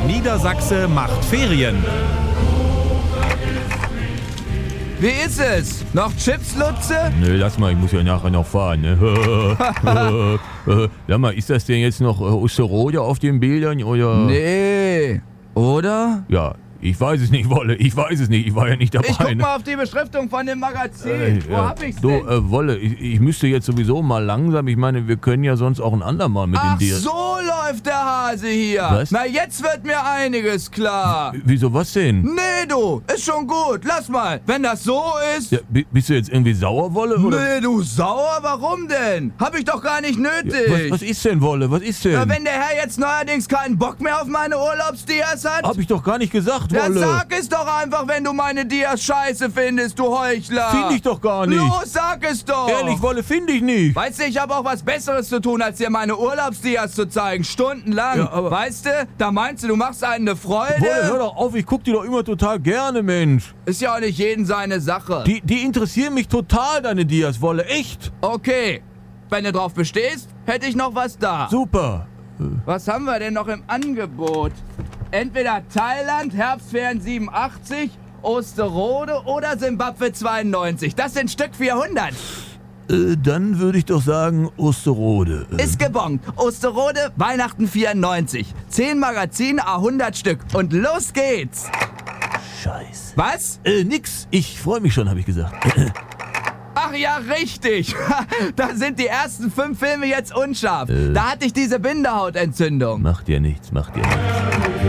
Niedersachse macht Ferien. Wie ist es? Noch Chips, Lutze? Ne, lass mal, ich muss ja nachher noch fahren, ne? Sag mal, ist das denn jetzt noch Osterode auf den Bildern, oder? Nee. Oder? Ja, ich weiß es nicht, Wolle, ich weiß es nicht, ich war ja nicht dabei. Ich guck ne? mal auf die Beschriftung von dem Magazin. Wo hab ich's Du, denn? Wolle, ich müsste jetzt sowieso mal langsam, ich meine, wir können ja sonst auch ein andermal mit Ach, den Dir. so läuft der Hase hier. Was? Na, jetzt wird mir einiges klar. Wieso, was denn? Nee, du, ist schon gut. Lass mal. Wenn das so ist... Ja, bist du jetzt irgendwie sauer, Wolle, oder? Nee, du sauer? Warum denn? Hab ich doch gar nicht nötig. Was ist denn, Wolle, was ist denn? Na, wenn der Herr jetzt neuerdings keinen Bock mehr auf meine Urlaubsdias hat... Hab ich doch gar nicht gesagt, Dann Wolle. sag es doch einfach, wenn du meine Dias scheiße findest, du Heuchler. Finde ich doch gar nicht. Los, sag es doch. Ehrlich, Wolle, finde ich nicht. Weißt du, ich habe auch was Besseres zu tun, als dir meine Urlaubsdias zu zeigen, stundenlang. Ja, aber- Weißt du, da meinst du machst einen eine Freude? Wolle, hör doch auf, ich guck die doch immer total gerne, Mensch. Ist ja auch nicht jeden seine Sache. Die interessieren mich total, deine Dias, Wolle, echt. Okay, wenn du drauf bestehst, hätte ich noch was da. Super. Was haben wir denn noch im Angebot? Entweder Thailand, Herbstferien 87, Osterode oder Simbabwe 92. Das sind Stück 400. Dann würde ich doch sagen Osterode. Ist gebongt. Osterode, Weihnachten 94. 10 Magazine, 100 Stück. Und los geht's. Scheiße. Was? Nix. Ich freue mich schon, habe ich gesagt. Ach ja, richtig. Da sind die ersten 5 Filme jetzt unscharf. Da hatte ich diese Bindehautentzündung. Macht dir nichts, macht dir nichts.